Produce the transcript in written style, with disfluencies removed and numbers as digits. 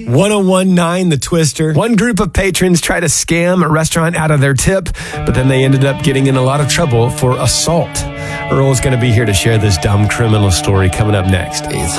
1019 The Twister. One group of patrons tried to scam a restaurant out of their tip, but then they ended up getting in a lot of trouble for assault. Earl is going to be here to share this dumb criminal story coming up next. It's